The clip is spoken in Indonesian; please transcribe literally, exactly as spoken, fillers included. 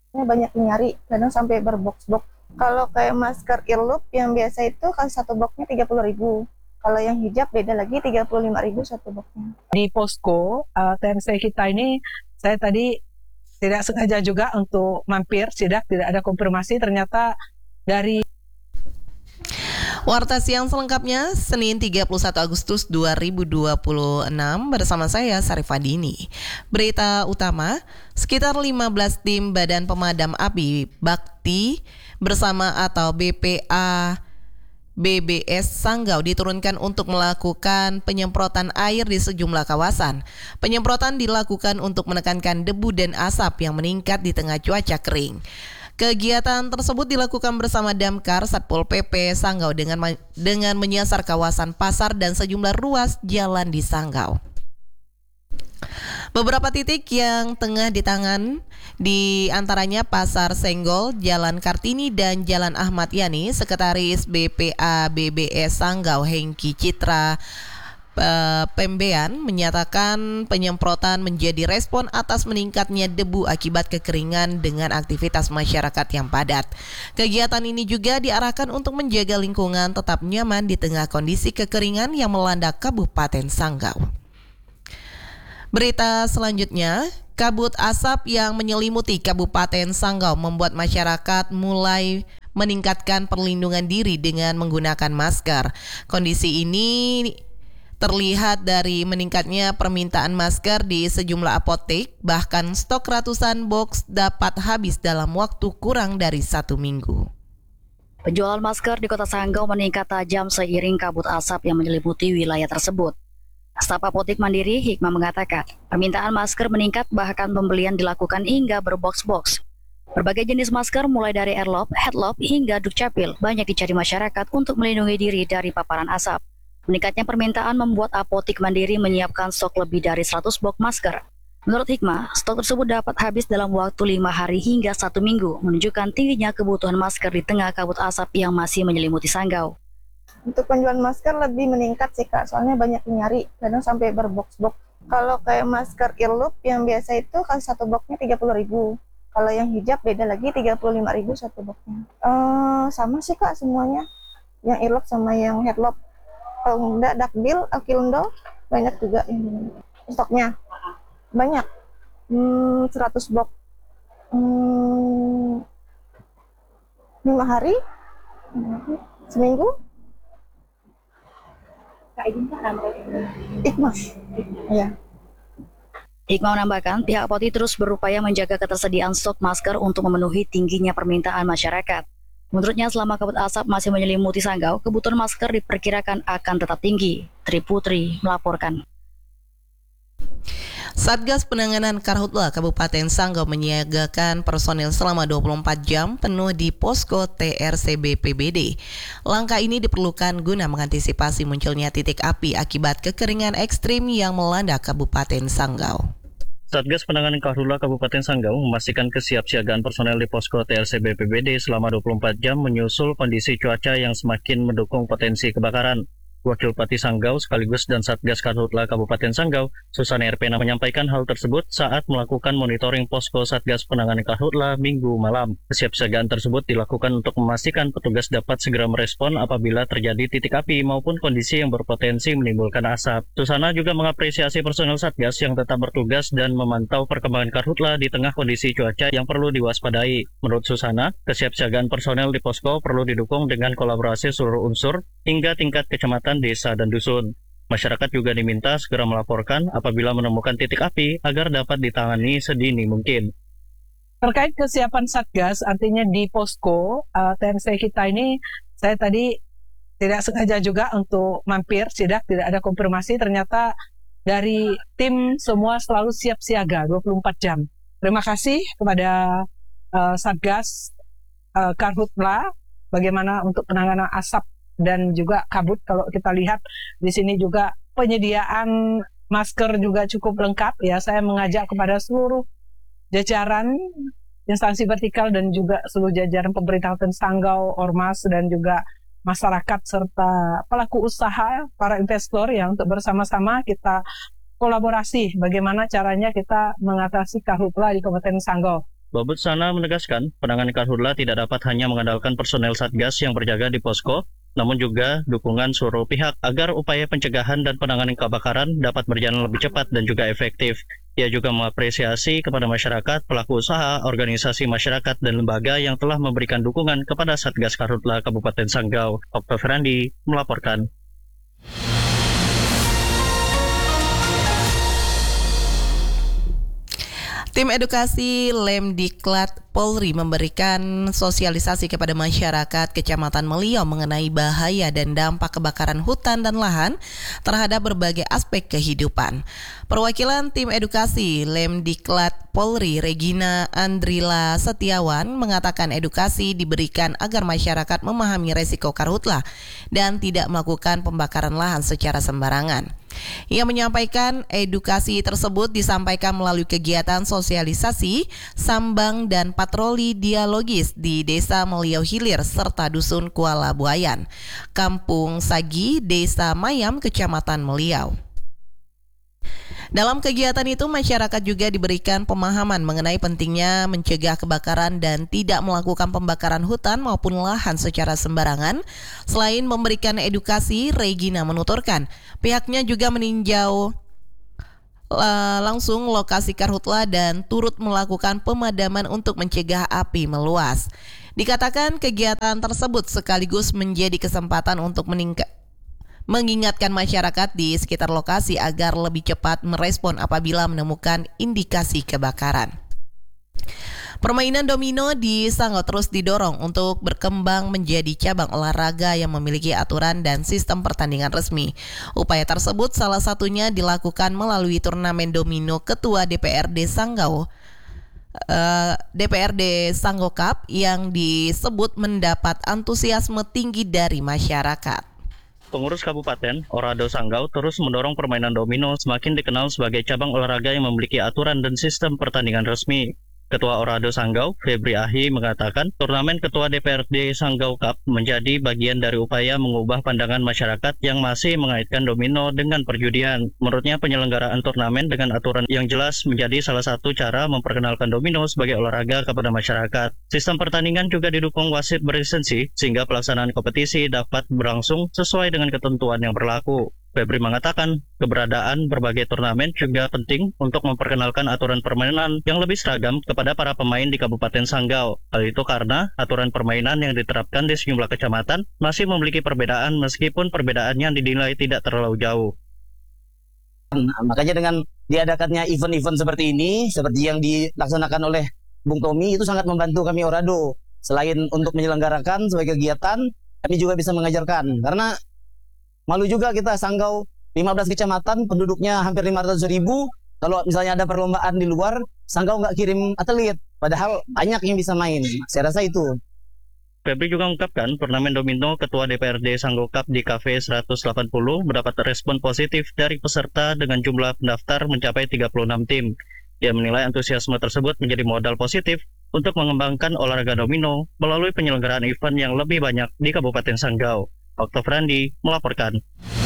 Ini banyak yang nyari, kadang sampai berbox-box. Kalau kayak masker earloop yang biasa itu kan satu boxnya tiga puluh ribu. Kalau yang hijab beda lagi tiga puluh lima ribu satu boxnya. Di posko uh, T R C kita ini, saya tadi tidak sengaja juga untuk mampir, tidak tidak ada konfirmasi, ternyata dari Warta Siang selengkapnya Senin tiga puluh satu Agustus dua ribu dua puluh enam bersama saya Sarifadini. Berita utama, sekitar lima belas tim Badan Pemadam Api Bakti bersama atau B P A B B S Sanggau diturunkan untuk melakukan penyemprotan air di sejumlah kawasan. Penyemprotan dilakukan untuk menekankan debu dan asap yang meningkat di tengah cuaca kering. Kegiatan tersebut dilakukan bersama Damkar Satpol P P Sanggau dengan dengan menyasar kawasan pasar dan sejumlah ruas jalan di Sanggau. Beberapa titik yang tengah ditangan di antaranya Pasar Senggol, Jalan Kartini dan Jalan Ahmad Yani. Sekretaris B P A B B S Sanggau Hengki Citra Pembean menyatakan penyemprotan menjadi respon atas meningkatnya debu akibat kekeringan dengan aktivitas masyarakat yang padat. Kegiatan ini juga diarahkan untuk menjaga lingkungan tetap nyaman di tengah kondisi kekeringan yang melanda Kabupaten Sanggau. Berita selanjutnya, kabut asap yang menyelimuti Kabupaten Sanggau membuat masyarakat mulai meningkatkan perlindungan diri dengan menggunakan masker. Kondisi ini terlihat dari meningkatnya permintaan masker di sejumlah apotek, bahkan stok ratusan box dapat habis dalam waktu kurang dari satu minggu. Penjualan masker di Kota Sanggau meningkat tajam seiring kabut asap yang menyelimuti wilayah tersebut. Staf Apotek Mandiri Hikmah mengatakan, permintaan masker meningkat bahkan pembelian dilakukan hingga berbox-box. Berbagai jenis masker mulai dari airlock, headlock hingga dukcapil banyak dicari masyarakat untuk melindungi diri dari paparan asap. Meningkatnya permintaan membuat Apotek Mandiri menyiapkan stok lebih dari seratus box masker. Menurut Hikmah, stok tersebut dapat habis dalam waktu lima hari hingga satu minggu, menunjukkan tingginya kebutuhan masker di tengah kabut asap yang masih menyelimuti Sanggau. Untuk penjualan masker lebih meningkat sih Kak, soalnya banyak yang nyari, kadang sampai berbox-box. Kalau kayak masker earloop yang biasa itu kan satu boxnya tiga puluh ribu. Kalau yang hijab beda lagi tiga puluh lima ribu satu boxnya. Uh, sama sih Kak semuanya, yang earloop sama yang headlock. Kalau enggak Dakbil, Alkilundo banyak juga ini. Stoknya banyak, hmm, seratus box, hmm, lima hari, seminggu. Hikmah, ya. Hikmah menambahkan, pihak Apotek terus berupaya menjaga ketersediaan stok masker untuk memenuhi tingginya permintaan masyarakat. Menurutnya, selama kabut asap masih menyelimuti Sanggau, kebutuhan masker diperkirakan akan tetap tinggi. Tri Putri melaporkan. Satgas Penanganan Karhutla Kabupaten Sanggau menyiagakan personil selama dua puluh empat jam penuh di posko T R C B P B D. Langkah ini diperlukan guna mengantisipasi munculnya titik api akibat kekeringan ekstrim yang melanda Kabupaten Sanggau. Satgas Penanganan Karhutla Kabupaten Sanggau memastikan kesiapsiagaan personel di posko T R C B P B D selama dua puluh empat jam menyusul kondisi cuaca yang semakin mendukung potensi kebakaran. Wakil Bupati Sanggau sekaligus dan Satgas Karhutla Kabupaten Sanggau, Susana R P N A menyampaikan hal tersebut saat melakukan monitoring posko Satgas Penanganan Karhutla Minggu malam. Kesiapsiagaan tersebut dilakukan untuk memastikan petugas dapat segera merespon apabila terjadi titik api maupun kondisi yang berpotensi menimbulkan asap. Susana juga mengapresiasi personel Satgas yang tetap bertugas dan memantau perkembangan Karhutla di tengah kondisi cuaca yang perlu diwaspadai. Menurut Susana, kesiapsiagaan personel di posko perlu didukung dengan kolaborasi seluruh unsur hingga tingkat kecamatan, desa, dan dusun. Masyarakat juga diminta segera melaporkan apabila menemukan titik api agar dapat ditangani sedini mungkin. Terkait kesiapan Satgas, artinya di posko uh, T R C kita ini, saya tadi tidak sengaja juga untuk mampir, tidak tidak ada konfirmasi, ternyata dari tim semua selalu siap siaga dua puluh empat jam. Terima kasih kepada uh, Satgas uh, Karhutla, bagaimana untuk penanganan asap dan juga kabut. Kalau kita lihat di sini juga penyediaan masker juga cukup lengkap ya. Saya mengajak kepada seluruh jajaran instansi vertikal dan juga seluruh jajaran pemerintah Kabupaten Sanggau, Ormas dan juga masyarakat serta pelaku usaha, para investor ya, untuk bersama-sama kita kolaborasi bagaimana caranya kita mengatasi Karhutla di Kabupaten Sanggau. Babut Sana menegaskan, penanganan karhutla tidak dapat hanya mengandalkan personel Satgas yang berjaga di posko, namun juga dukungan seluruh pihak agar upaya pencegahan dan penanganan kebakaran dapat berjalan lebih cepat dan juga efektif. Ia juga mengapresiasi kepada masyarakat, pelaku usaha, organisasi masyarakat, dan lembaga yang telah memberikan dukungan kepada Satgas Karhutla Kabupaten Sanggau. Oktav Randi melaporkan. Tim edukasi Lemdiklat Polri memberikan sosialisasi kepada masyarakat Kecamatan Meliau mengenai bahaya dan dampak kebakaran hutan dan lahan terhadap berbagai aspek kehidupan. Perwakilan tim edukasi Lemdiklat Polri Regina Andrila Setiawan mengatakan edukasi diberikan agar masyarakat memahami resiko karhutla dan tidak melakukan pembakaran lahan secara sembarangan. Ia menyampaikan edukasi tersebut disampaikan melalui kegiatan sosialisasi, sambang dan patroli dialogis di Desa Meliau Hilir serta Dusun Kuala Buayan, Kampung Sagi, Desa Mayam, Kecamatan Meliau. Dalam kegiatan itu, masyarakat juga diberikan pemahaman mengenai pentingnya mencegah kebakaran dan tidak melakukan pembakaran hutan maupun lahan secara sembarangan. Selain memberikan edukasi, Regina menuturkan pihaknya juga meninjau uh, langsung lokasi karhutla dan turut melakukan pemadaman untuk mencegah api meluas. Dikatakan kegiatan tersebut sekaligus menjadi kesempatan untuk meningkat mengingatkan masyarakat di sekitar lokasi agar lebih cepat merespon apabila menemukan indikasi kebakaran. Permainan domino di Sanggau terus didorong untuk berkembang menjadi cabang olahraga yang memiliki aturan dan sistem pertandingan resmi. Upaya tersebut salah satunya dilakukan melalui turnamen domino Ketua D P R D Sanggau, uh, D P R D Sanggau Cup yang disebut mendapat antusiasme tinggi dari masyarakat. Pengurus Kabupaten Orado Sanggau terus mendorong permainan domino semakin dikenal sebagai cabang olahraga yang memiliki aturan dan sistem pertandingan resmi. Ketua Orado Sanggau, Febri Ahi, mengatakan turnamen Ketua D P R D Sanggau Cup menjadi bagian dari upaya mengubah pandangan masyarakat yang masih mengaitkan domino dengan perjudian. Menurutnya penyelenggaraan turnamen dengan aturan yang jelas menjadi salah satu cara memperkenalkan domino sebagai olahraga kepada masyarakat. Sistem pertandingan juga didukung wasit berlisensi sehingga pelaksanaan kompetisi dapat berlangsung sesuai dengan ketentuan yang berlaku. Febri mengatakan keberadaan berbagai turnamen juga penting untuk memperkenalkan aturan permainan yang lebih seragam kepada para pemain di Kabupaten Sanggau. Hal itu karena aturan permainan yang diterapkan di sejumlah kecamatan masih memiliki perbedaan meskipun perbedaannya dinilai tidak terlalu jauh. Nah, makanya dengan diadakannya event-event seperti ini, seperti yang dilaksanakan oleh Bung Tommy, itu sangat membantu kami Orado. Selain untuk menyelenggarakan sebagai kegiatan, kami juga bisa mengajarkan. Karena malu juga kita Sanggau lima belas kecamatan, penduduknya hampir lima ratus ribu. Kalau misalnya ada perlombaan di luar, Sanggau nggak kirim atlet. Padahal banyak yang bisa main. Saya rasa itu. Febri juga mengungkapkan turnamen domino Ketua D P R D Sanggau Cup di Cafe seratus delapan puluh mendapat respon positif dari peserta dengan jumlah pendaftar mencapai tiga puluh enam tim. Ia menilai antusiasme tersebut menjadi modal positif untuk mengembangkan olahraga domino melalui penyelenggaraan event yang lebih banyak di Kabupaten Sanggau. Oktav Randi melaporkan.